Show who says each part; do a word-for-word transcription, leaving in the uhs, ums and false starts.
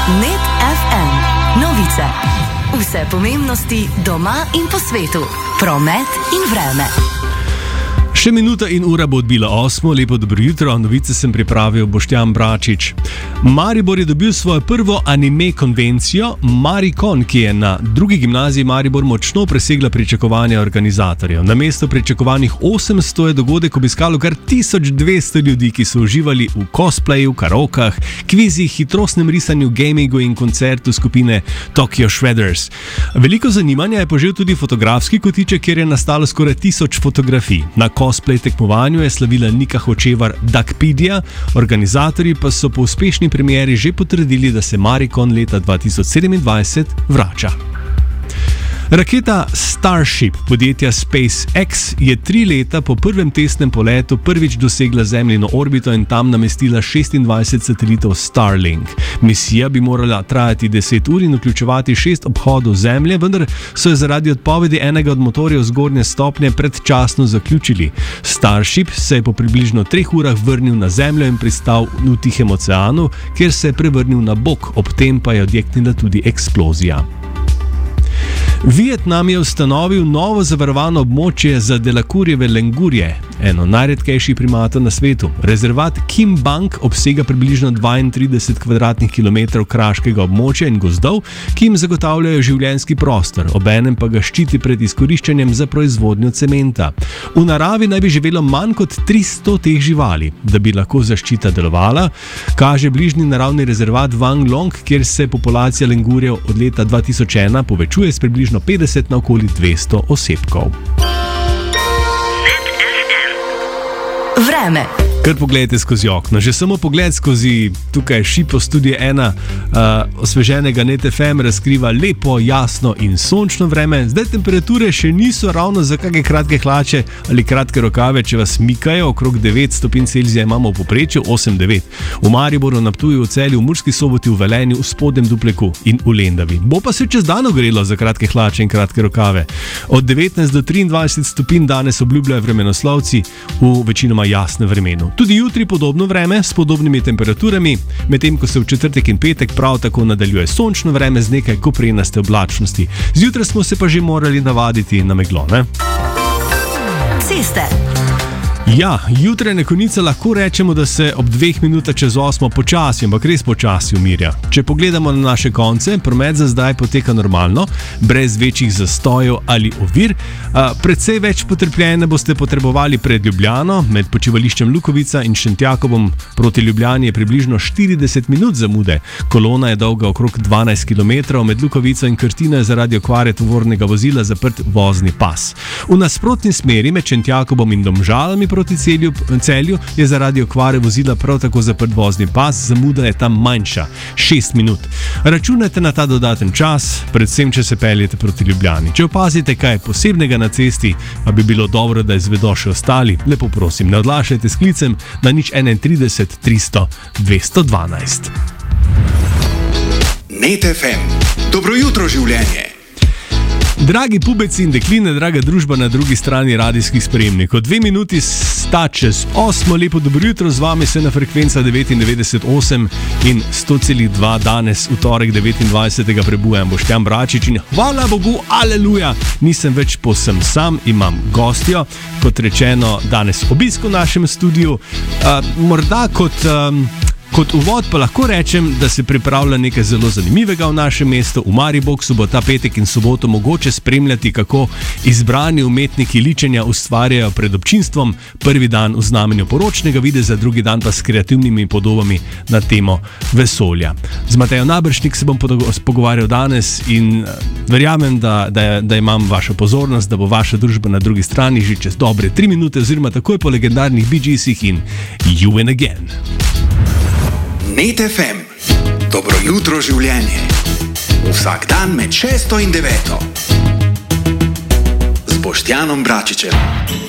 Speaker 1: Net ef em. Novice. Vse pomembnosti doma in po svetu. Promet in vreme.
Speaker 2: Še minuta in ura bo odbila osmo. Lepo dobro jutro, novice sem pripravil Boštjan Bračič. Maribor je dobil svojo prvo anime konvencijo Maricon, ki je na drugi gimnaziji Maribor močno presegla pričakovanja organizatorjev. Namesto pričakovanih osemsto je dogodek obiskalo kar tisoč dvesto ljudi, ki so uživali v cosplayu, karaokah, kvizih, hitrostnem risanju, gamingu in koncertu skupine Tokyo Shredders. Veliko zanimanja je požel tudi fotografski kotiček, kjer je nastalo skoraj tisoč fotografij. Na cosplay tekmovanju je slavila Nika Hočevar Duckpedia, organizatorji pa so po uspešni premieri že potrdili, da se Maricon leta dva tisoč sedemindvajset vrača. Raketa Starship podjetja SpaceX je tri leta po prvem testnem poletu prvič dosegla Zemljino orbito in tam namestila šestindvajset satelitov Starlink. Misija bi morala trajati deset ur in vključevati šest obhodov Zemlje, vendar so jo zaradi odpovedi enega od motorjev zgornje stopnje predčasno zaključili. Starship se je po približno treh urah vrnil na Zemljo in pristal v Tihem oceanu, kjer se je prevrnil na bok, ob tem pa je odjeknila tudi eksplozija. Vietnam je ustanovil novo zavarovano območje za Delacourjeve lengurje, eno najredkejših primatov na svetu. Rezervat Kim Bang obsega približno dvaintrideset kvadratnih kilometrov kraškega območja in gozdov, ki jim zagotavljajo življenjski prostor, obenem pa ga ščiti pred izkoriščanjem za proizvodnjo cementa. V naravi naj bi živelo manj kot tristo teh živali. Da bi lahko zaščita delovala, kaže bližnji naravni rezervat Wang Long, kjer se populacija lengurjev od leta dva tisoč ena povečuje s približno petdeset na okoli dvesto osebkov.
Speaker 1: Vreme.
Speaker 2: Kar pogledajte skozi okno. Že samo pogled skozi tukaj šipo Studio ena uh, osveženega Net ef em razkriva lepo, jasno in sončno vreme. Zdaj temperature še niso ravno za kakšne kratke hlače ali kratke rokave, če vas mikajo. Okrog devet stopinj Celzija imamo v povprečju, osem devet. V Mariboru, na Ptuju, v Celju, v Murski Soboti, v Velenju, v Spodnjem Dupleku in v Lendavi. Bo pa se čez dan ogrelo za kratke hlače in kratke rokave. Od devetnajst do triindvajset stopinj danes obljubljajo vremenoslovci v večinoma jasnem vremenu. Tudi jutri podobno vreme s podobnimi temperaturami, medtem ko se v četrtek in petek prav tako nadaljuje sončno vreme z nekaj koprenaste oblačnosti. Zjutraj smo se pa že morali navaditi na meglo, ne?
Speaker 1: Ceste.
Speaker 2: Ja, jutrajna konica lahko rečemo, da se ob dveh minutah čez osmo počasi, ampak res počasi umirja. Če pogledamo na naše konce, promet za zdaj poteka normalno, brez večjih zastojev ali ovir. Predvsej več potrpljenja boste potrebovali pred Ljubljano, med počivališčem Lukovica in Šentjakobom proti Ljubljani je približno štirideset minut zamude. Kolona je dolga okrog dvanajst kilometrov, med Lukovico in Krtino je zaradi okvare tovornega vozila zaprt vozni pas. V nasprotni smeri med Šentjakobom in Domžalami proti celju, celju je zaradi okvare vozila prav tako zaprt vozni pas, zamuda je tam manjša, šest minut. Računajte na ta dodaten čas, predvsem če se peljete proti Ljubljani. Če opazite kaj posebnega na cesti, pa bi bilo dobro, da izvedo še ostali. Lepo prosim, ne odlašajte s klicem na nič enaintrideset tristo dvesto dvanajst.
Speaker 3: Net ef em. Dobro jutro, življenje.
Speaker 2: Dragi pubeci in dekline, draga družba na drugi strani radijskih sprejemnikov. Dve minuti sta čez osmo. Lepo dobro jutro, z vami se na frekvenca devetindevetdeset osem in sto celih dva danes, v torek devetindvajsetega prebujam Boštjan Bračič in hvala Bogu, aleluja, nisem več posem sam, imam gostjo, kot rečeno, danes obisk v našem studiu. Uh, morda kot... Um, Kot uvod pa lahko rečem, da se pripravlja nekaj zelo zanimivega v našem mestu. V Mariboku bo ta petek in soboto mogoče spremljati, kako izbrani umetniki ličenja ustvarjajo pred občinstvom. Prvi dan v znamenju poročnega videza, drugi dan pa s kreativnimi podobami na temo vesolja. Z Matejo Naberšnik se bom pogovarjal danes in verjamem, da, da, da imam vašo pozornost, da bo vaša družba na drugi strani že čez dobre tri minute oziroma takoj po legendarnih Bee Geesih in You and Again.
Speaker 3: Net ef em. Dobro jutro, življenje. Vsak dan med šesto in deveto. Z Boštjanom Bračičem.